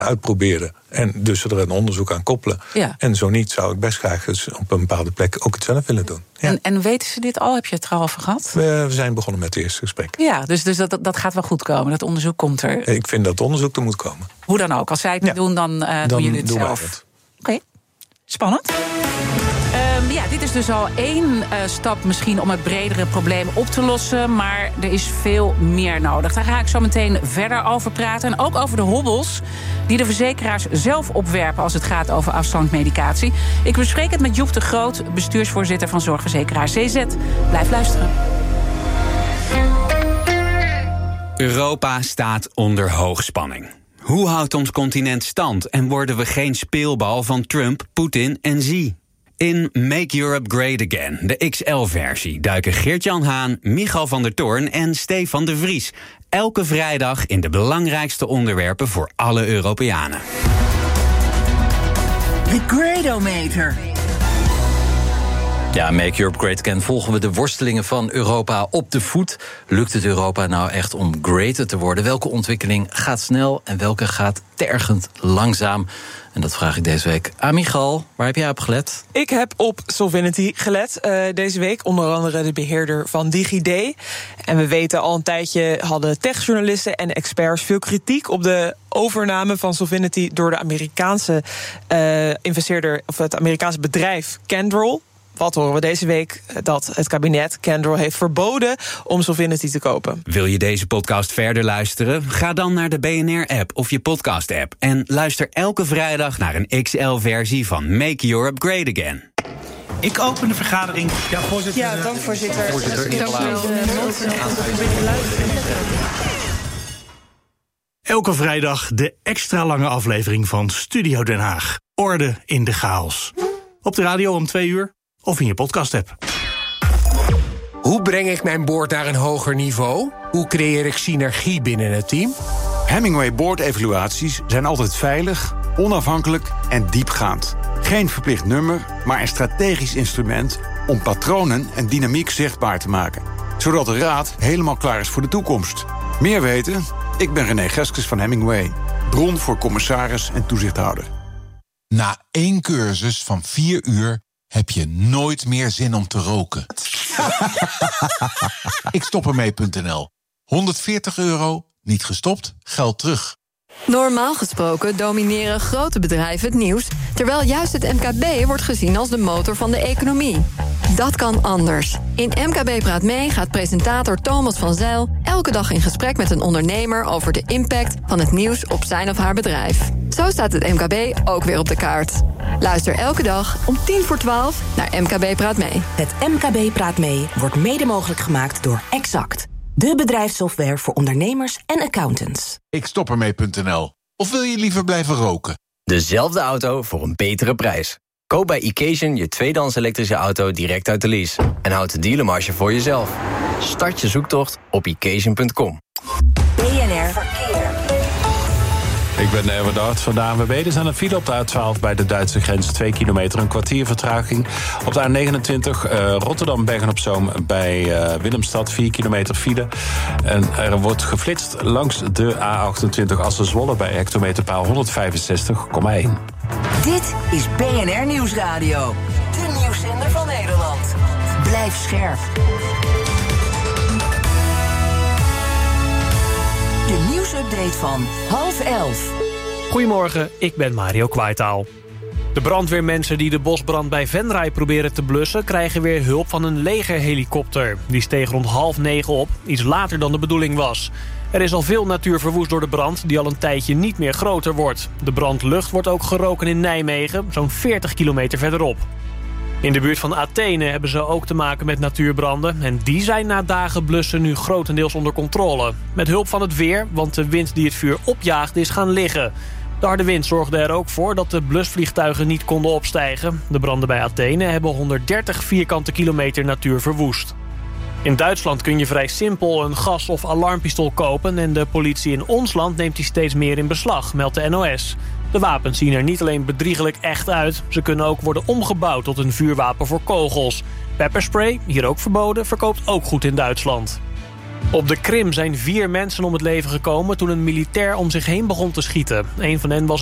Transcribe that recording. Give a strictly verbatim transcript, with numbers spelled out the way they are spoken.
uitproberen. En dus er een onderzoek aan koppelen. Ja. En zo niet, zou ik best graag eens op een bepaalde plek ook het zelf willen doen. Ja. En, en weten ze dit al? Heb je het er al over gehad? We, we zijn begonnen met het eerste gesprek. Ja, dus, dus dat, dat gaat wel goed komen. Dat onderzoek komt er. Ik vind dat het onderzoek er moet komen. Hoe dan ook. Als zij het ja. doen, dan, uh, dan doen jullie het doen zelf. Oké, okay. Spannend. Um, ja, dit is dus al één uh, stap misschien om het bredere probleem op te lossen. Maar er is veel meer nodig. Daar ga ik zo meteen verder over praten. En ook over de hobbels die de verzekeraars zelf opwerpen als het gaat over afstandsmedicatie. Ik bespreek het met Joep de Groot, bestuursvoorzitter van zorgverzekeraar C Z. Blijf luisteren. Europa staat onder hoogspanning. Hoe houdt ons continent stand en worden we geen speelbal van Trump, Poetin en Xi? In Make Europe Great Again, de X L-versie, duiken Geert-Jan Haan, Michal van der Toorn en Stefan de Vries elke vrijdag in de belangrijkste onderwerpen voor alle Europeanen. De Gradometer. Ja, Make Europe Great Again volgen we de worstelingen van Europa op de voet. Lukt het Europa nou echt om greater te worden? Welke ontwikkeling gaat snel en welke gaat tergend langzaam? En dat vraag ik deze week aan Michal. Waar heb jij op gelet? Ik heb op Solvinity gelet uh, deze week. Onder andere de beheerder van DigiD. En we weten al een tijdje hadden techjournalisten en experts veel kritiek op de overname van Solvinity door de Amerikaanse uh, investeerder, of het Amerikaanse bedrijf Kyndryl. Wat horen we deze week? Dat het kabinet Kyndryl heeft verboden om Solvinity te kopen. Wil je deze podcast verder luisteren? Ga dan naar de B N R-app of je podcast-app en luister elke vrijdag naar een X L-versie van Make Europe Great Again. Ik open de vergadering. Ja, voorzitter. Ja, dank voorzitter. Voorzitter, in Elke vrijdag de extra lange aflevering van Studio Den Haag. Orde in de chaos. Op de radio om twee uur of in je podcast-app. Hoe breng ik mijn boord naar een hoger niveau? Hoe creëer ik synergie binnen het team? Hemingway boordevaluaties zijn altijd veilig, onafhankelijk en diepgaand. Geen verplicht nummer, maar een strategisch instrument om patronen en dynamiek zichtbaar te maken. Zodat de raad helemaal klaar is voor de toekomst. Meer weten? Ik ben René Geskes van Hemingway. Bron voor commissaris en toezichthouder. Na één cursus van vier uur heb je nooit meer zin om te roken. Ik stop ermee punt n l. honderdveertig euro, niet gestopt, geld terug. Normaal gesproken domineren grote bedrijven het nieuws, terwijl juist het M K B wordt gezien als de motor van de economie. Dat kan anders. In M K B Praat Mee gaat presentator Thomas van Zijl elke dag in gesprek met een ondernemer over de impact van het nieuws op zijn of haar bedrijf. Zo staat het M K B ook weer op de kaart. Luister elke dag om tien voor twaalf naar M K B Praat Mee. Het M K B Praat Mee wordt mede mogelijk gemaakt door Exact. De bedrijfssoftware voor ondernemers en accountants. Ik stop ermee punt n l. Of wil je liever blijven roken? Dezelfde auto voor een betere prijs. Koop bij Occasion je tweedehands elektrische auto direct uit de lease. En houd de dealermarge voor jezelf. Start je zoektocht op occasion punt com. B N R Verkeer. Ik ben Erwin Dart van de A N W B. Er zijn een file op de A twaalf bij de Duitse grens. Twee kilometer, een kwartier vertraging. Op de A negenentwintig uh, Rotterdam-Bergen-op-Zoom bij uh, Willemstad. Vier kilometer file. En er wordt geflitst langs de A achtentwintig Assen-Zwolle bij hectometerpaal honderdvijfenzestig komma één. Dit is B N R Nieuwsradio. De nieuwszender van Nederland. Blijf scherp. De nieuwsupdate van half elf. Goedemorgen, ik ben Mario Kwaitaal. De brandweermensen die de bosbrand bij Venray proberen te blussen krijgen weer hulp van een legerhelikopter. Die steeg rond half negen op, iets later dan de bedoeling was. Er is al veel natuur verwoest door de brand, die al een tijdje niet meer groter wordt. De brandlucht wordt ook geroken in Nijmegen, zo'n veertig kilometer verderop. In de buurt van Athene hebben ze ook te maken met natuurbranden. En die zijn na dagen blussen nu grotendeels onder controle. Met hulp van het weer, want de wind die het vuur opjaagde is gaan liggen. De harde wind zorgde er ook voor dat de blusvliegtuigen niet konden opstijgen. De branden bij Athene hebben honderddertig vierkante kilometer natuur verwoest. In Duitsland kun je vrij simpel een gas- of alarmpistool kopen... en de politie in ons land neemt die steeds meer in beslag, meldt de N O S. De wapens zien er niet alleen bedriegelijk echt uit... ze kunnen ook worden omgebouwd tot een vuurwapen voor kogels. Pepperspray, hier ook verboden, verkoopt ook goed in Duitsland. Op de Krim zijn vier mensen om het leven gekomen toen een militair om zich heen begon te schieten. Een van hen was